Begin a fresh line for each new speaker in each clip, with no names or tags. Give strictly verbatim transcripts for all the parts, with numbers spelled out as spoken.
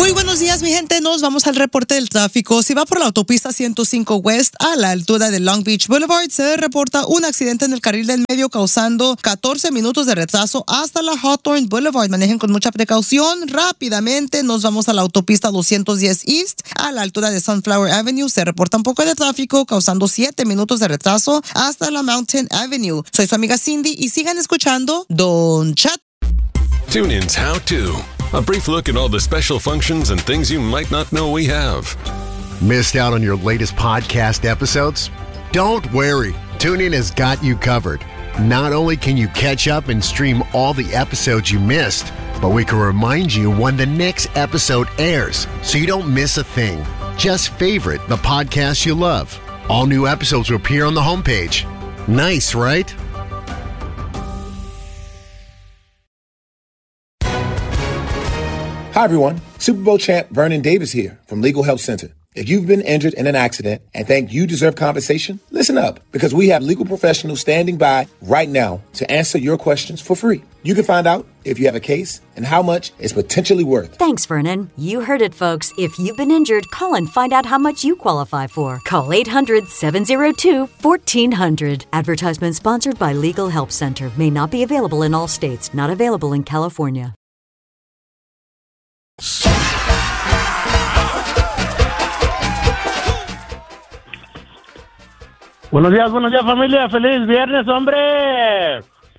Muy buenos días, mi gente. Nos vamos al reporte del tráfico. Si va por la autopista ciento cinco West a la altura de Long Beach Boulevard, se reporta un accidente en el carril del medio causando catorce minutos de retraso hasta la Hawthorne Boulevard. Manejen con mucha precaución. Rápidamente nos vamos a la autopista doscientos diez East a la altura de Sunflower Avenue. Se reporta un poco de tráfico causando siete minutos de retraso hasta la Mountain Avenue. Soy su amiga Cindy y sigan escuchando Don Chat.
TuneIn's How To. A brief look at all the special functions and things you might not know we have.
Missed out on your latest podcast episodes? Don't worry. TuneIn has got you covered. Not only can you catch up and stream all the episodes you missed, but we can remind you when the next episode airs so you don't miss a thing. Just favorite the podcast you love. All new episodes will appear on the homepage. Nice, right?
Hi, everyone. Super Bowl champ Vernon Davis here from Legal Help Center. If you've been injured in an accident and think you deserve compensation, listen up, because we have legal professionals standing by right now to answer your questions for free. You can find out if you have a case and how much it's potentially worth.
Thanks, Vernon. You heard it, folks. If you've been injured, call and find out how much you qualify for. Call eight hundred, seven oh two, fourteen hundred. Advertisement sponsored by Legal Help Center. May not be available in all states. Not available in California.
Buenos días, buenos días, familia. Feliz viernes, hombre.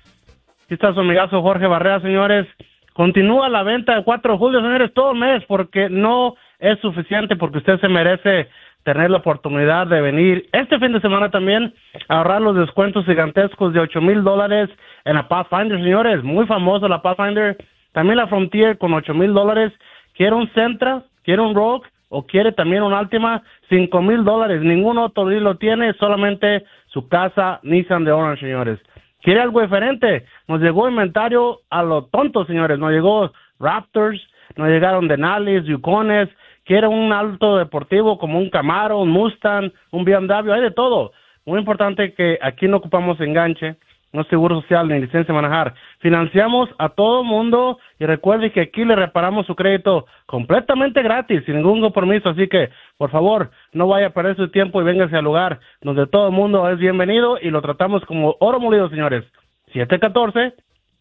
Aquí está su amigazo Jorge Barrera, señores. Continúa la venta del cuatro de julio, señores, todo el mes, porque no es suficiente, porque usted se merece tener la oportunidad de venir este fin de semana también a ahorrar los descuentos gigantescos de ocho mil dólares en la Pathfinder, señores. Muy famosa la Pathfinder. También la Frontier con ocho mil dólares. ¿Quiere un Sentra? ¿Quiere un Rogue? ¿O quiere también un Altima? cinco mil dólares. Ningún otro lo tiene, solamente su casa Nissan de Orange, señores. ¿Quiere algo diferente? Nos llegó inventario a lo tonto, señores. Nos llegó Raptors, nos llegaron Denalis, Yukones. ¿Quiere un auto deportivo como un Camaro, un Mustang, un B M W? Hay de todo. Muy importante que aquí no ocupamos enganche, no seguro social ni licencia de manejar. Financiamos a todo mundo y recuerde que aquí le reparamos su crédito completamente gratis, sin ningún compromiso. Así que, por favor, no vaya a perder su tiempo y véngase al lugar donde todo el mundo es bienvenido y lo tratamos como oro molido, señores. siete uno cuatro,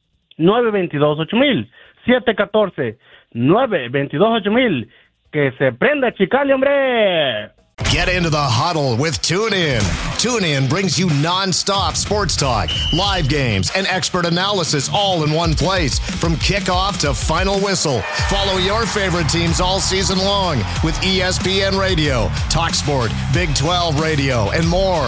nueve dos dos, ocho mil. siete uno cuatro, nueve dos dos, ocho mil. Que se prenda, Chicali, hombre.
Get into the huddle with TuneIn. TuneIn brings you non-stop sports talk, live games, and expert analysis all in one place. From kickoff to final whistle, follow your favorite teams all season long with E S P N Radio, TalkSport, Big twelve Radio, and more.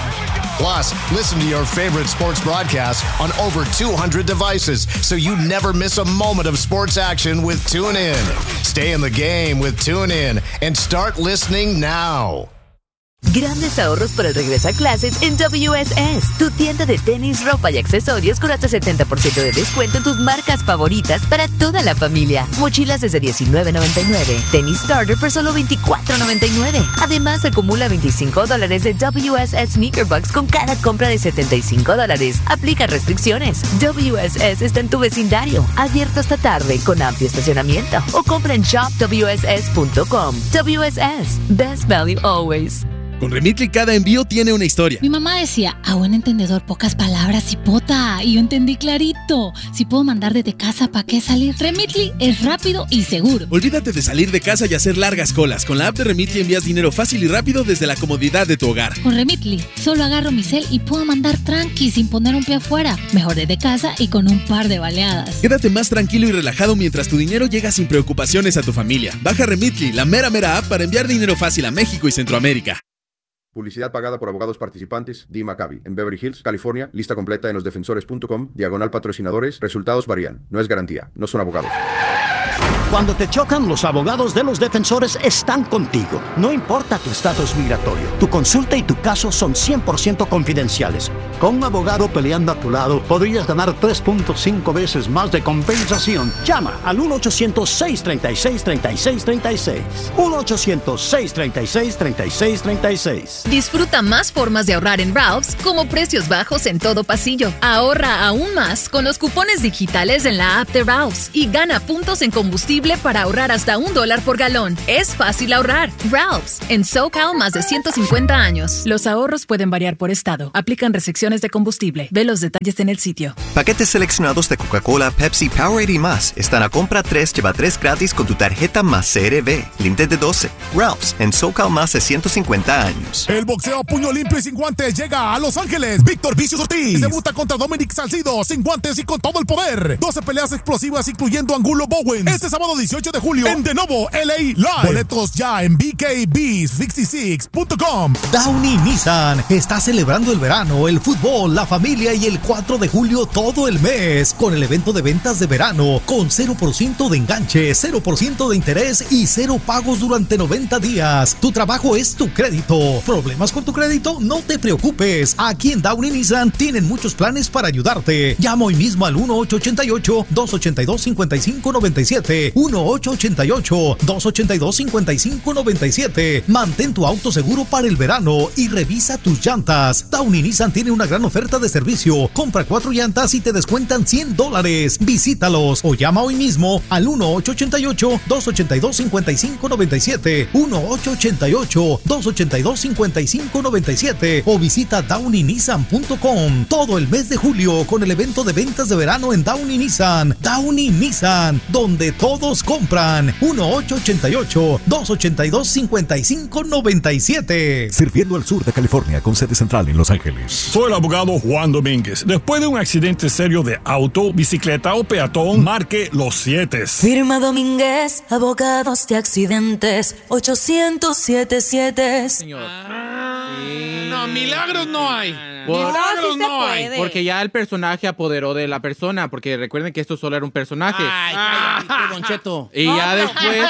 Plus, listen to your favorite sports broadcasts on over two hundred devices, so you never miss a moment of sports action with TuneIn. Stay in the game with TuneIn and start listening now.
Grandes ahorros para el regreso a clases en W S S, tu tienda de tenis, ropa y accesorios con hasta setenta por ciento de descuento en tus marcas favoritas para toda la familia. Mochilas desde diecinueve noventa y nueve, tenis starter por solo veinticuatro noventa y nueve. Además, acumula veinticinco dólares de W S S Sneaker Bucks con cada compra de setenta y cinco dólares. Aplica restricciones. W S S está en tu vecindario, abierto hasta tarde con amplio estacionamiento, o compra en shop w s s punto com. W S S, best value always.
Con Remitly cada envío tiene una historia.
Mi mamá decía, a buen entendedor pocas palabras y pota. Y yo entendí clarito. Si puedo mandar desde casa, ¿para qué salir? Remitly es rápido y seguro.
Olvídate de salir de casa y hacer largas colas. Con la app de Remitly envías dinero fácil y rápido desde la comodidad de tu hogar.
Con Remitly solo agarro mi cel y puedo mandar tranqui sin poner un pie afuera. Mejor desde casa y con un par de baleadas.
Quédate más tranquilo y relajado mientras tu dinero llega sin preocupaciones a tu familia. Baja Remitly, la mera mera app para enviar dinero fácil a México y Centroamérica.
Publicidad pagada por abogados participantes, D. Maccabi, en Beverly Hills, California. Lista completa en los defensores punto com, diagonal patrocinadores. Resultados varían. No es garantía. No son abogados.
Cuando te chocan, los abogados de los defensores están contigo. No importa tu estatus migratorio, tu consulta y tu caso son cien por ciento confidenciales. Con un abogado peleando a tu lado, podrías ganar tres punto cinco veces más de compensación. Llama al uno ochocientos, seis treinta y seis, treinta y seis treinta y seis. uno ochocientos, seis treinta y seis, treinta y seis treinta y seis.
Disfruta más formas de ahorrar en Ralph's, como precios bajos en todo pasillo. Ahorra aún más con los cupones digitales en la app de Ralph's y gana puntos en combustible combustible para ahorrar hasta un dólar por galón. Es fácil ahorrar. Ralph's, en SoCal más de ciento cincuenta años. Los ahorros pueden variar por estado. Aplican restricciones de combustible. Ve los detalles en el sitio.
Paquetes seleccionados de Coca-Cola, Pepsi, Powerade y más están a compra tres, lleva tres gratis con tu tarjeta más C R B. Límite de doce. Ralph's, en SoCal más de ciento cincuenta años.
El boxeo a puño limpio y sin guantes llega a Los Ángeles. Víctor Vicious Ortiz debuta contra Dominic Salcido sin guantes y con todo el poder. doce peleas explosivas incluyendo Angulo Bowens. Este sábado dieciocho de julio en De Novo, L A Live. Boletos ya en B K B sesenta y seis punto com.
Downey Nissan está celebrando el verano, el fútbol, la familia y el cuatro de julio todo el mes con el evento de ventas de verano con cero por ciento de enganche, cero por ciento de interés y cero pagos durante noventa días. Tu trabajo es tu crédito. ¿Problemas con tu crédito? No te preocupes. Aquí en Downey Nissan tienen muchos planes para ayudarte. Llama hoy mismo al uno ocho ocho ocho, dos ocho dos, cinco cinco nueve siete. uno ocho ocho ocho, dos ocho dos, cinco cinco nueve siete. Mantén tu auto seguro para el verano y revisa tus llantas. Downey Nissan tiene una gran oferta de servicio. Compra cuatro llantas y te descuentan cien dólares. Visítalos o llama hoy mismo al uno ocho ocho ocho, dos ocho dos, cinco cinco nueve siete. uno ocho ocho ocho, dos ocho dos, cinco cinco nueve siete o visita downey nissan punto com. Todo el mes de julio con el evento de ventas de verano en Downey Nissan. Downey Nissan, donde todos compran. uno ocho ocho ocho, dos ocho dos, cinco cinco nueve siete.
Sirviendo al sur de California con sede central en Los Ángeles.
Soy el abogado Juan Domínguez. Después de un accidente serio de auto, bicicleta o peatón, marque los siete.
Firma Domínguez, abogados de accidentes, ochocientos setenta y siete.
Señor. Ah, sí. No, milagros no hay.
Por,
milagros
no,
no hay.
Porque ya el personaje apoderó de la persona. Porque recuerden que esto solo era un personaje.
Ay, cállate, Don Cheto.
Y no, ya no. después.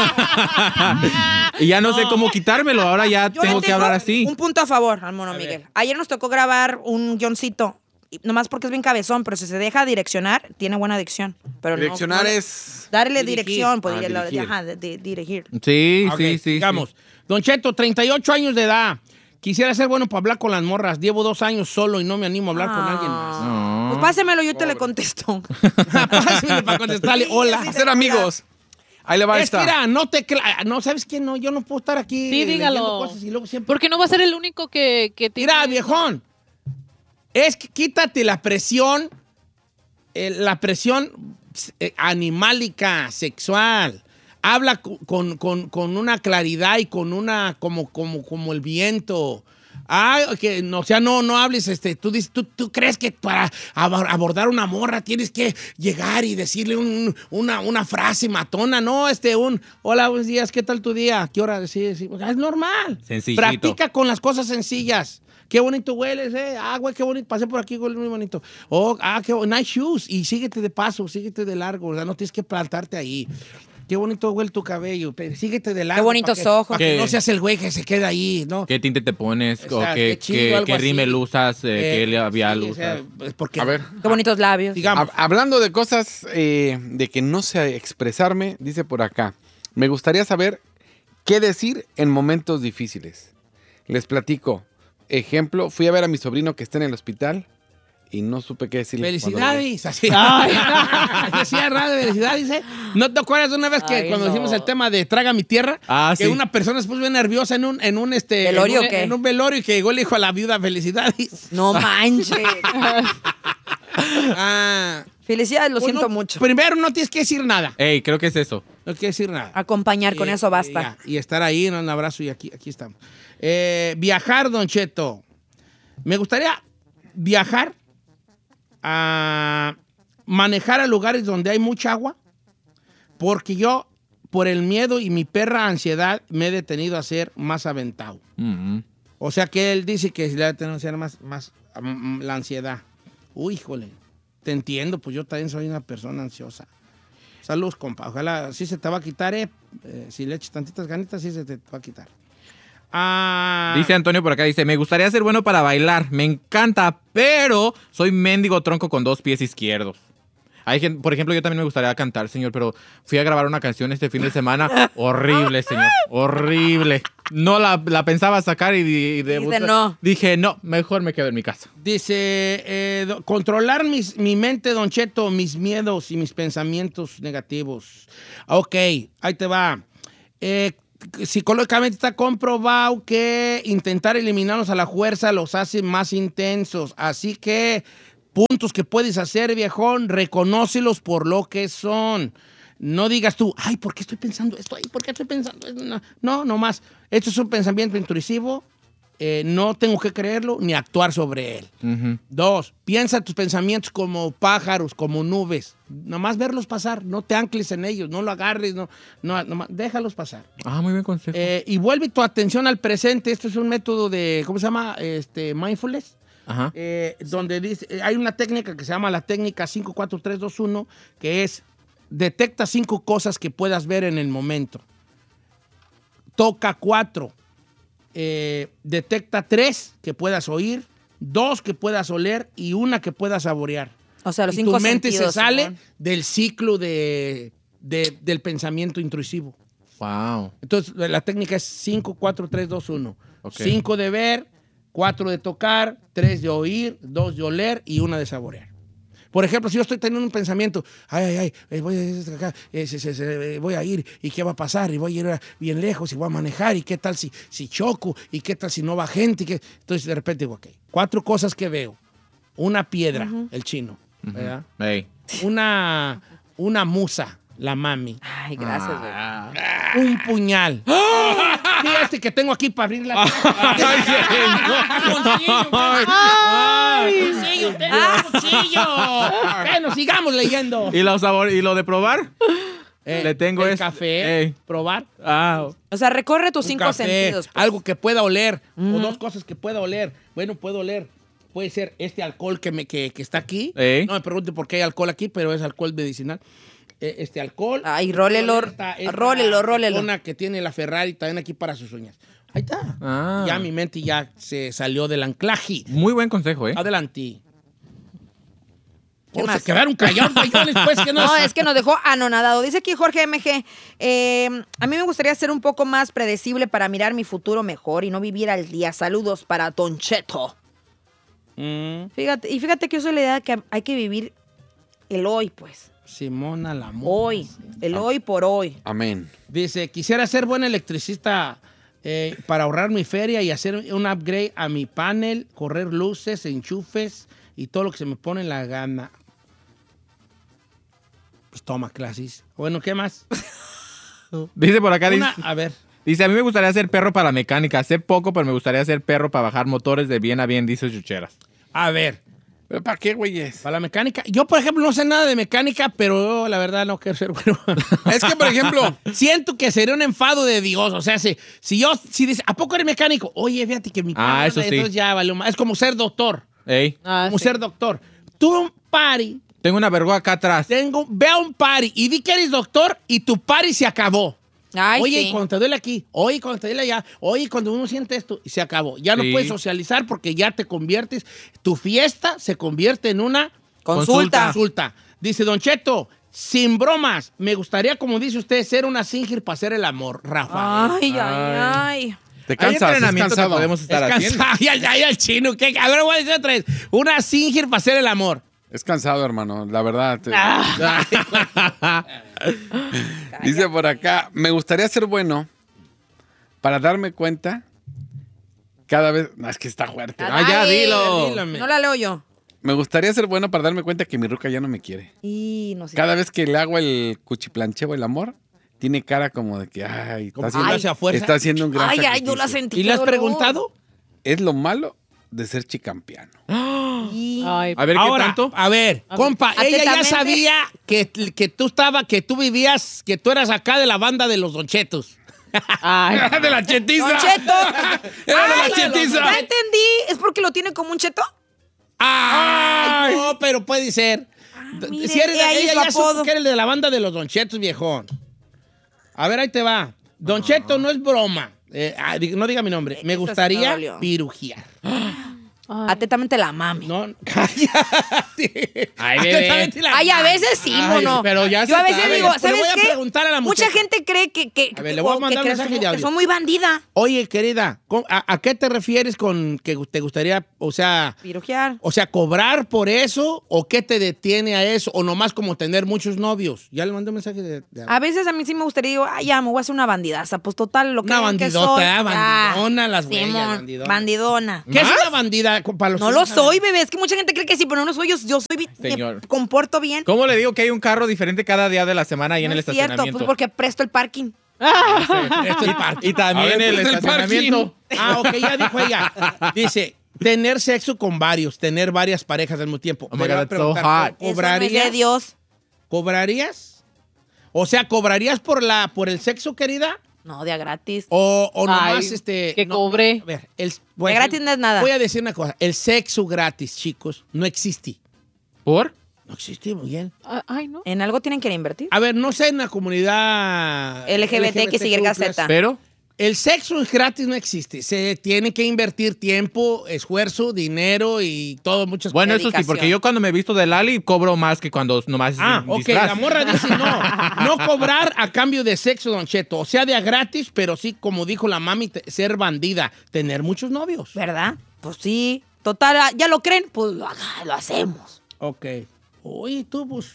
y ya no, no sé cómo quitármelo. Ahora ya Yo tengo que hablar así.
Un punto a favor al Mono Miguel. Ayer nos tocó grabar un guioncito. Nomás porque es bien cabezón, pero si se deja direccionar, tiene buena dicción. Pero
direccionar
no, no,
es...
Darle dirigir. dirección, pues
ah,
dirigir. Ajá, de, de, dirigir.
Sí,
okay,
sí, sí.
Digamos,
sí.
Don Cheto, treinta y ocho años de edad. Quisiera ser bueno para hablar con las morras. Llevo dos años solo y no me animo a hablar ah. con alguien más.
No.
Pues pásemelo, yo Pobre. te le contesto.
Pásemelo para contestarle. Hola.
Hacer amigos. Ahí le va a
es
estar.
Mira, no te... No, ¿sabes qué? No, yo no puedo estar aquí.
Sí, dígalo.
Cosas y luego siempre...
Porque no va a ser el único que... que tiene...
Mira, viejón. Es que quítate la presión, eh, la presión eh, animálica, sexual. Habla con, con, con una claridad y con una, como, como, como el viento. Ah, que no, o sea, no, no hables, este, tú, tú, tú crees que para abordar una morra tienes que llegar y decirle un, una, una frase matona, no, este, un, hola, buenos días, ¿qué tal tu día? ¿Qué hora? Sí, sí, es normal.
Sencillito.
Practica con las cosas sencillas. Qué bonito hueles, eh. Ah, güey, qué bonito. Pasé por aquí, huele muy bonito. Oh, ah, qué nice shoes. Y síguete de paso, síguete de largo. O sea, no tienes que plantarte ahí. Qué bonito huele tu cabello. Pero síguete de largo.
Qué bonitos
que,
ojos.
Para que no seas el güey que se queda ahí, ¿no?
¿Qué tinte te pones?
O sea,
o qué,
qué, chido,
qué, qué rímel usas? Eh, ¿Qué labial
sí,
usas?
O sea, pues porque,
a ver. Qué bonitos labios.
Digamos.
Ha, hablando de cosas eh, de que no sé expresarme, dice por acá. Me gustaría saber qué decir en momentos difíciles. Les platico. Ejemplo, fui a ver a mi sobrino que está en el hospital y no supe qué decirle.
Felicidades. Así. Decía radio, felicidades. ¿eh? ¿No te acuerdas de una vez que Ay, cuando no. hicimos el tema de Traga mi tierra?
Ah,
que
sí.
una persona se puso bien nerviosa en un, en un este.
¿Velorio
en un,
qué?
En un velorio y que llegó y le dijo a la viuda felicidades.
No manches.
ah,
felicidades, lo
bueno,
siento mucho.
Primero no tienes que decir nada.
Ey, creo que es eso.
No quieres decir nada.
Acompañar, con
eh,
eso basta.
Eh, y estar ahí, un abrazo y aquí, aquí estamos. Eh, viajar, Don Cheto. Me gustaría viajar a manejar a lugares donde hay mucha agua, porque yo, por el miedo y mi perra ansiedad, me he detenido a ser más aventado.
Mm-hmm.
O sea que él dice que le ha detenido a ser más, más um, la ansiedad. Uy, híjole, te entiendo, pues yo también soy una persona ansiosa. Saludos, compa. Ojalá sí se te va a quitar, eh. eh si le echas tantitas ganitas, sí se te va a quitar. Ah.
Dice Antonio por acá, dice, me gustaría ser bueno para bailar, me encanta, pero soy mendigo tronco con dos pies izquierdos. Hay gente, por ejemplo, yo también me gustaría cantar, señor, pero fui a grabar una canción este fin de semana. Horrible, señor. Horrible. No la, la pensaba sacar y, y de,
Dice no.
dije, no, mejor me quedo en mi casa.
Dice, eh, do- controlar mis, mi mente, Don Cheto, mis miedos y mis pensamientos negativos. Ok, ahí te va. Eh, psicológicamente está comprobado que intentar eliminarlos a la fuerza los hace más intensos. Así que puntos que puedes hacer, viejón, reconócelos por lo que son. No digas tú, ay, ¿por qué estoy pensando esto? Ay, ¿por qué estoy pensando esto? No, no, no más. Esto es un pensamiento intrusivo. Eh, no tengo que creerlo ni actuar sobre él.
Uh-huh.
Dos, piensa tus pensamientos como pájaros, como nubes. Nomás verlos pasar, no te ancles en ellos, no lo agarres, no, no, nomás déjalos pasar.
Ah, muy buen consejo.
Eh, y vuelve tu atención al presente. Esto es un método de, ¿cómo se llama? Este, mindfulness.
Ajá.
Eh, donde dice, eh, hay una técnica que se llama la técnica cinco cuatro tres dos uno, que es detecta cinco cosas que puedas ver en el momento. Toca cuatro. Eh, detecta tres que puedas oír, dos que puedas oler y una que puedas saborear.
O sea, los
y
cinco
tu mente
sentidos,
se sale
Simón.
del ciclo de, de- del pensamiento intrusivo.
Wow.
Entonces, la técnica es cinco cuatro tres dos uno.
Ok.
cinco de ver, cuatro de tocar, tres de oír, dos de oler y una de saborear. Por ejemplo, si yo estoy teniendo un pensamiento, ay, ay, ay, eh, voy, a, acá, eh, se- se- se- eh, voy a ir, ¿y qué va a pasar? Y voy a ir a- bien lejos y voy a manejar, ¿y qué tal si, si choco? ¿Y qué tal si no va gente? ¿Y qué? Entonces, de repente digo, ok, cuatro cosas que veo. Una piedra,
Ujú.
el chino,
Ujú.
¿verdad?
Ey.
Una, una musa, la mami.
Ay, gracias, güey.
Ah.
Un puñal. Sí, este que tengo aquí para abrir la...
Ay.
¡Cuchillo! ¡Tengo un cuchillo! Bueno, sigamos leyendo.
¿Y lo, sabor, ¿Y lo de probar?
Eh,
Le tengo
el
es-
café,
Ey.
probar.
Ah.
O sea, recorre tus
Un
cinco
café,
sentidos. pues.
algo que pueda oler,
Ujú.
o dos cosas que pueda oler. Bueno, puedo oler. Puede ser este alcohol que, me, que, que está aquí.
Ey.
No me pregunte por qué hay alcohol aquí, pero es alcohol medicinal. Eh, este alcohol.
Ay, rólelo,
Esta- esta
rólelo, rólelo.
acetona que tiene la Ferrari también aquí para sus uñas. Ahí está.
Ah.
Ya mi mente ya se salió del anclaje.
Muy buen consejo, ¿eh?
Adelante.
¿Qué
Oh,
más?
se quedaron callados, gallones, pues, que no,
No, es que nos dejó anonadado. Dice aquí Jorge M G, eh, a mí me gustaría ser un poco más predecible para mirar mi futuro mejor y no vivir al día. Saludos para Don Cheto.
Mm,
Fíjate, y fíjate que yo soy la idea de que hay que vivir el hoy, pues.
Simona la
Hoy, el hoy por hoy.
Amén.
Dice, quisiera ser buen electricista eh, para ahorrar mi feria y hacer un upgrade a mi panel, correr luces, enchufes y todo lo que se me pone en la gana. Pues toma clases. Bueno, ¿qué más?
Dice por acá,
Una-
dice,
a ver.
dice, a mí me gustaría ser perro para la mecánica. Sé poco, pero me gustaría ser perro para bajar motores de bien a bien, dice Chucheras.
A ver.
¿Pero para qué, güeyes?
Para la mecánica. Yo, por ejemplo, no sé nada de mecánica, pero yo, la verdad, no quiero ser bueno.
Es que, por ejemplo,
siento que sería un enfado de Dios. O sea, si, si yo, si dice, ¿a poco eres mecánico? Oye, fíjate que mi
Ah,
padre,
eso sí.
entonces ya valió más. Es como ser doctor.
Ey.
como ser doctor. Tuve un party.
Tengo una vergüenza acá atrás.
Tengo, ve a un party y di que eres doctor y tu party se acabó.
Ay,
oye,
sí.
cuando te duele aquí, oye, cuando te duele allá, oye, cuando uno siente esto, y se acabó. Ya no
Sí.
puedes socializar porque ya te conviertes, tu fiesta se convierte en una
Consulta.
consulta. Dice Don Cheto, sin bromas, me gustaría, como dice usted, ser una singer para hacer el amor, Rafael.
Ay, ay, ay.
te
Hay
cansas, es
entrenamiento que
cansado.
podemos estar
Es
haciendo.
cansado. Ay, ay, el chino. ¿Qué? A ver, voy a decir otra vez. Una singer para hacer el amor.
Es cansado, hermano, la verdad. te-
Ah.
Dice por acá, me gustaría ser bueno para darme cuenta cada vez... No, es que está fuerte.
Ah, ya,
Dale,
dilo.
dílame.
No la leo yo.
Me gustaría ser bueno para darme cuenta que mi ruca ya no me quiere.
Y no sé.
Cada vez que le hago el cuchiplancheo, el amor, tiene cara como de que, ay, está
Como si
haciendo,
lo hace a fuerza.
está haciendo un gran
Ay, ay, yo la
sacrificio.
sentí.
¿Y
qué
le has
dolor.
preguntado?
Es lo malo de ser chicampiano.
Y-
Ay,
A ver,
Ahora,
¿qué tanto?
a ver, compa, ella ya
Atentamente.
sabía que, que tú estaba, que tú vivías, que tú eras acá de la banda de los Don Chetos.
ay.
¡De la chetiza!
Don Cheto.
¡Era de
Ay,
la chetiza!
Ya entendí. ¿Es porque lo tiene como un cheto?
¡Ay! No, pero puede ser.
mire,
si eres,
y ahí
ella
su
ya supo
apodo.
que eres de la banda de los Don Chetos, viejón. A ver, ahí te va. Don Cheto no es broma. Eh, ah, di- no diga mi nombre. Me
Esta sí me
gustaría
dolió.
pirujear.
Atentamente la mami.
No, cállate.
Ay,
Atentamente la Ay, a veces sí,
Ay,
mono.
pero ya
Yo
se
a veces
sabe.
digo,
Pero
¿sabes
le voy a
qué?
preguntar a la
Mucha
muchacha.
gente cree que, que,
A ver, le voy a
o
mandar
que
un mensaje
creen
de
que
audio.
son muy bandida.
Oye, querida, ¿cómo- ¿a, a qué te refieres con que te gustaría, o sea,
Pirojear.
o sea, cobrar por eso o qué te detiene a eso o nomás como tener muchos novios? Ya le mandé un mensaje de, de-
A veces a mí sí me gustaría, digo, ay, ya, me voy a hacer una bandidaza. Pues total, lo que
una
crean que
bandidota,
soy,
ah,
ya.
bandidona, las huellas,
Simón,
bandidona.
bandidona.
¿Qué es una bandida co- para los
No
que
lo
saben?
soy, bebé. Es que mucha gente cree que sí, pero no lo soy. Yo, yo soy, bi-
Señor.
me comporto bien.
¿Cómo le digo que hay un carro diferente cada día de la semana ahí en
No
el
es cierto,
estacionamiento?
pues porque presto el parking.
Esto es parking.
Y también
A ver,
el
presta
estacionamiento.
parking. Ah, ok, ya dijo ella. Dice, tener sexo con varios, tener varias parejas al mismo tiempo.
Oh my
Te voy
God,
a
that's so
preguntar,
hot.
Eso no es
¿cobrarías?
de Dios.
¿Cobrarías? O sea, ¿cobrarías por la por el sexo, querida?
No, de a gratis.
O, o nomás
Ay,
este.
que
no,
cobre.
A ver, el, voy
De
a
gratis
decir-
no es nada.
Voy a decir una cosa. El sexo gratis, chicos, no existe.
¿Por?
No existe, muy bien.
Ah, Ay, no.
En algo tienen que invertir.
A ver, no sé en la comunidad
L G B T X Y Z.
Pero
el sexo es gratis, no existe. Se tiene que invertir tiempo, esfuerzo, dinero y todo, muchas
bueno,
cosas.
eso sí, porque yo cuando me he visto de Lali cobro más que cuando nomás
Ah,
es
ok,
disfraz.
la morra dice no, no cobrar a cambio de sexo, Don Cheto. O sea, de a gratis, pero sí, como dijo la mami, te- ser bandida, tener muchos novios.
¿Verdad? Pues sí. Total, ah, ¿ya lo creen? Pues lo, haga- lo hacemos.
Ok. Oye, tú, pues,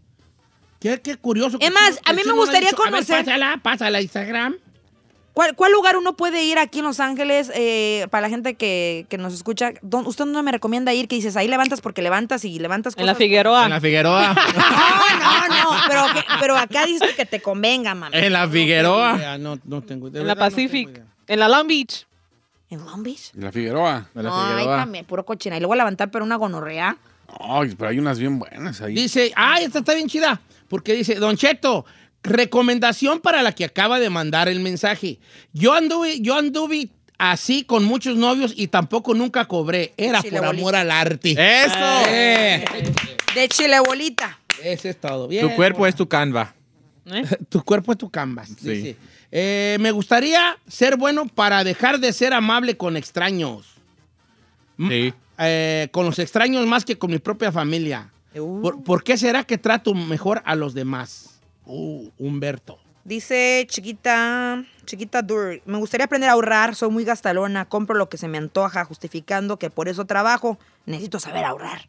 qué, qué curioso. que
Es más,
tú-
a
el
mí me
chino no ha
gustaría
dicho, a ver,
conocer-
pásala, pásala a Instagram.
¿Cuál, cuál lugar uno puede ir aquí en Los Ángeles eh, para la gente que, que nos escucha? ¿Dó- ¿Usted no me recomienda ir? Que dices, ahí levantas porque levantas y levantas cosas.
En la Figueroa.
En la Figueroa.
No, no, no. Pero, que- pero acá dices que te convenga, mami.
En la Figueroa.
Ya, no, no tengo de
En la
verdad no
Pacific.
tengo idea.
En la Long Beach.
¿En Long Beach?
En la Figueroa.
En la
No, ahí
Figueroa.
también, puro cochina. Y luego a levantar, pero una gonorrea.
Ay, pero hay unas bien buenas ahí.
Dice, ay, esta está bien chida. Porque dice, Don Cheto, recomendación para la que acaba de mandar el mensaje. Yo anduve, yo anduve así con muchos novios y tampoco nunca cobré. Era
Chile
por
bolita.
amor al arte.
¡Eso!
Eh,
De chile bolita.
ese es todo. Bien,
Tu cuerpo es tu canva.
¿Eh?
tu cuerpo es tu canvas.
Sí.
Dice, eh, me gustaría ser bueno para dejar de ser amable con extraños.
Sí.
Eh, con los extraños más que con mi propia familia.
Uh.
¿Por, por qué será que trato mejor a los demás? Uh, Humberto.
Dice chiquita, chiquita Dur, me gustaría aprender a ahorrar, soy muy gastalona, compro lo que se me antoja, justificando que por eso trabajo, necesito saber ahorrar.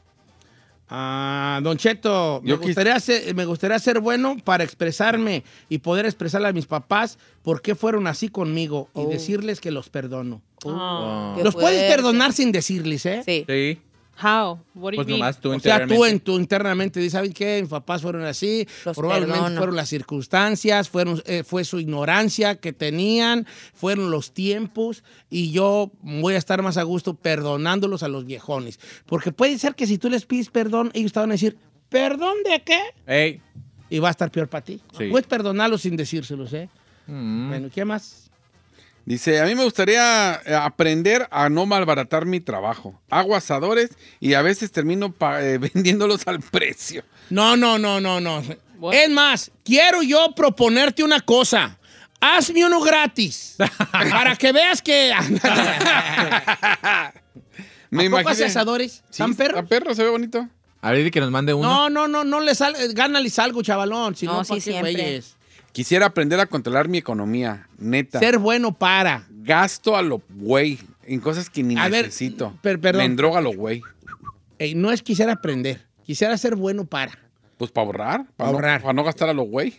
Ah, Don Cheto, me
Yo quis-
gustaría, ser, me gustaría ser bueno para expresarme y poder expresarle a mis papás por qué fueron así conmigo y decirles que los perdono.
Oh.
Qué
Los puedes
fuerte.
perdonar sin decirles, ¿eh?
Sí.
Sí.
How? What do you
Pues
mean?
nomás tú
O sea, tú,
internamente.
en tu internamente dices, ¿saben qué? Mis papás fueron así,
Los
probablemente
perdono.
fueron las circunstancias, fueron, eh, fue su ignorancia que tenían, fueron los tiempos y yo voy a estar más a gusto perdonándolos a los viejones. Porque puede ser que si tú les pides perdón, ellos te van a decir, ¿perdón de qué?
Ey.
Y va a estar peor para ti.
Sí.
Puedes perdonarlos sin decírselos, ¿eh?
Mm.
Bueno, ¿qué más?
Dice, a mí me gustaría eh, aprender a no malbaratar mi trabajo. Hago asadores y a veces termino pa- eh, vendiéndolos al precio.
No, no, no, no, no.
What?
Es más, quiero yo proponerte una cosa. Hazme uno gratis. Para que veas que...
Me
¿A poco hace
imaginé-
asadores?
Sí,
¿Tan perros?
está perro, se ve bonito.
A ver, di que nos mande uno.
No, no, no, no le sal, gánales algo, chavalón. Si no,
No,
¿pa'
sí,
qué
siempre.
güeyes?
Quisiera aprender a controlar mi economía, neta.
Ser bueno para.
Gasto a lo güey en cosas que ni
A ver,
necesito.
per- perdón.
Me endroga a lo güey.
Ey, no es quisiera aprender, quisiera ser bueno para.
Pues para ahorrar.
Pa'
Para
ahorrar.
No, para no gastar a lo güey.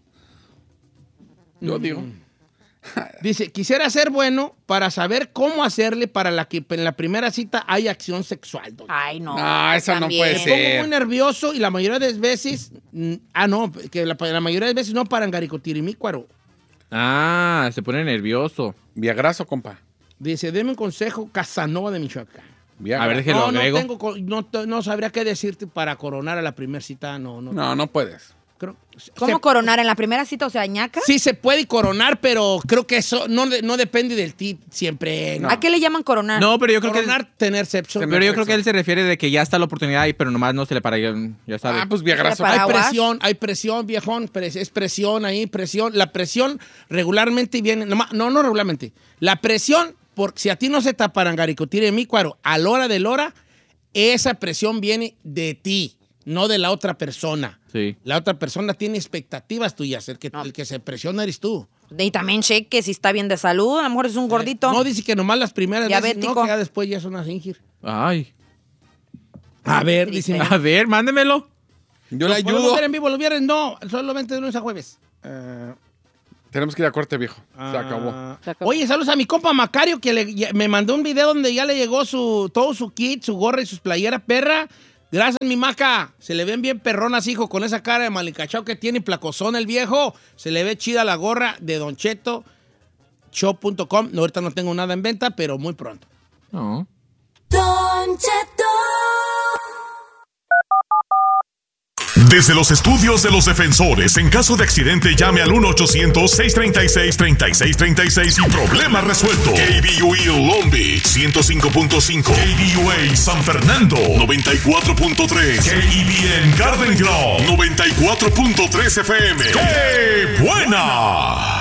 Yo
Mm.
digo.
Dice, quisiera ser bueno para saber cómo hacerle para la que en la primera cita hay acción sexual. don.
Ay, no.
No, eso no
también.
puede
Me
ser.
pongo muy nervioso y la mayoría de las veces... mm, Ah, no, que la, la mayoría de veces no paran garicotirimícuaro.
Ah, se pone nervioso.
Viagraso, compa.
Dice, deme un consejo Casanova de Michoacán.
Viagra.
A ver, déjelo
No, no,
agrego.
tengo, co- no, no sabría qué decirte para coronar a la primera cita. No, no.
No, no puedes.
Creo,
¿Cómo
se-
coronar en la primera cita, o sea, ñaca?
Sí se puede coronar, pero creo que eso no, de- no depende del ti siempre.
No.
¿A qué le llaman coronar?
No, pero yo creo que...
Coronar, tener sexo.
Tener
Pero yo creo
sexo.
que él se refiere de que ya está la oportunidad ahí, pero nomás no se le para, ya, ya sabe.
Ah, pues Viagraso.
Para-
Hay
Paraguas.
presión, hay presión, viejón. pres- Es presión ahí, presión. La presión regularmente viene. No, ma- no, no regularmente. La presión Porque si a ti no se te aparangaricutire mi cuaro, a la hora de la hora, esa presión viene de ti, no de la otra persona.
Sí.
La otra persona tiene expectativas tuyas. El que, no. el que se presiona eres tú.
Y también cheque si está bien de salud. A lo mejor es un gordito.
No, dice que nomás las primeras
diabético.
veces, no, que ya después ya son a fingir.
Ay.
A ver, dice.
A ver, mándemelo.
Yo
¿Lo
le ayudo.
¿Podemos ver en vivo los viernes? No, solamente de lunes a jueves. Uh,
Tenemos que ir a corte, viejo. Se,
uh,
acabó.
Se acabó. Oye, saludos a mi compa Macario, que le, ya, me mandó un video donde ya le llegó su todo su kit, su gorra y sus playeras perra. Gracias, mi Maca. Se le ven bien perronas, hijo, con esa cara de malicachao que tiene, placozón el viejo. Se le ve chida la gorra de Don Cheto. shop punto com. No, ahorita no tengo nada en venta, pero muy pronto.
No.
Don Cheto.
Desde los estudios de los defensores, en caso de accidente, llame al uno ochocientos, seiscientos treinta y seis, treinta y seis treinta y seis y problema resuelto. K B U E Long Beach, ciento cinco punto cinco. K B U A San Fernando, noventa y cuatro punto tres. K E B N Garden Grove, noventa y cuatro punto tres F M. ¡Qué buena!